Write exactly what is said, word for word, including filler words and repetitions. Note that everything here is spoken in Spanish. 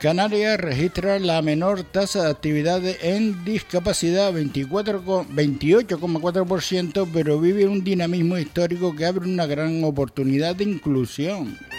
Canarias registra la menor tasa de actividad en discapacidad, veintiocho coma cuatro por ciento, pero vive un dinamismo histórico que abre una gran oportunidad de inclusión.